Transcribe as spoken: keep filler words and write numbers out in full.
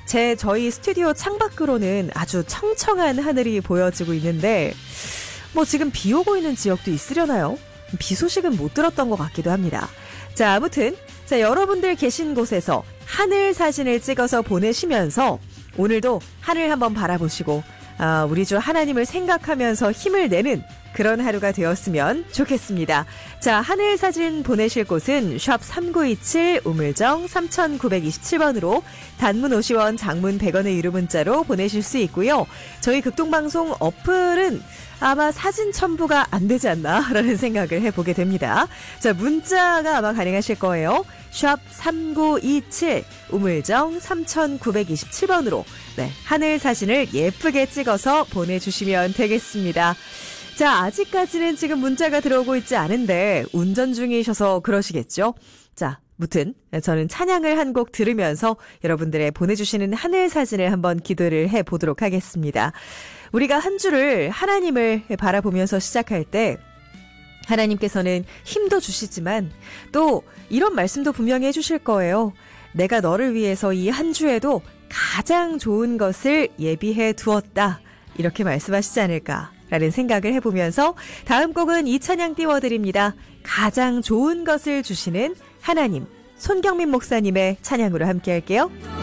제 저희 스튜디오 창밖으로는 아주 청청한 하늘이 보여지고 있는데 뭐 지금 비 오고 있는 지역도 있으려나요? 비 소식은 못 들었던 것 같기도 합니다. 자, 아무튼 자 여러분들 계신 곳에서 하늘 사진을 찍어서 보내시면서 오늘도 하늘 한번 바라보시고 아, 우리 주 하나님을 생각하면서 힘을 내는 그런 하루가 되었으면 좋겠습니다. 자, 하늘 사진 보내실 곳은 샵 삼구이칠 우물정 삼구이칠 번으로 단문 오십 원, 장문 백 원의 유료 문자로 보내실 수 있고요. 저희 극동방송 어플은 아마 사진 첨부가 안 되지 않나라는 생각을 해보게 됩니다. 자, 문자가 아마 가능하실 거예요. 샵 삼구이칠 우물정 삼구이칠 번으로 네, 하늘 사진을 예쁘게 찍어서 보내주시면 되겠습니다. 자, 아직까지는 지금 문자가 들어오고 있지 않은데 운전 중이셔서 그러시겠죠? 자, 무튼 저는 찬양을 한 곡 들으면서 여러분들의 보내주시는 하늘 사진을 한번 기도를 해보도록 하겠습니다. 우리가 한 주를 하나님을 바라보면서 시작할 때 하나님께서는 힘도 주시지만 또 이런 말씀도 분명히 해주실 거예요. 내가 너를 위해서 이 한 주에도 가장 좋은 것을 예비해 두었다. 이렇게 말씀하시지 않을까라는 생각을 해보면서 다음 곡은 이 찬양 띄워드립니다. 가장 좋은 것을 주시는 하나님, 손경민 목사님의 찬양으로 함께 할게요.